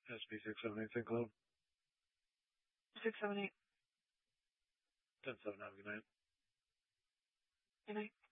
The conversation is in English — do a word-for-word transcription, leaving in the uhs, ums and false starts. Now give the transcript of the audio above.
S P six seven eight, Saint Cloud. six seven eight. ten seven, have a good night. Good night.